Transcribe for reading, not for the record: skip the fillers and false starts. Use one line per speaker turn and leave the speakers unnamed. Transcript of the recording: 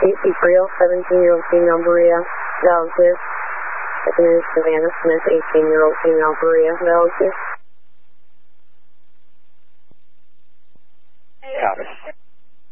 Casey Friel, 17-year-old female Berea, relative. Second is Savannah Smith, 18-year-old female Berea, relative.
Copy.